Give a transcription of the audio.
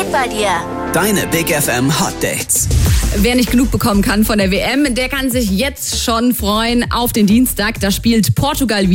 geht bei dir? Deine Big FM Hot Dates. Wer nicht genug bekommen kann von der WM, der kann sich jetzt schon freuen auf den Dienstag. Da spielt Portugal